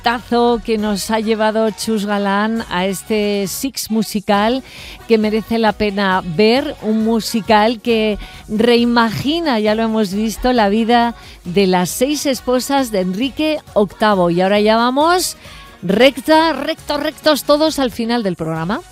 vistazo que nos ha llevado Chus Galán a este Six musical que merece la pena ver, un musical que reimagina, ya lo hemos visto, la vida de las 6 esposas de Enrique VIII. Y ahora ya vamos rectos todos al final del programa.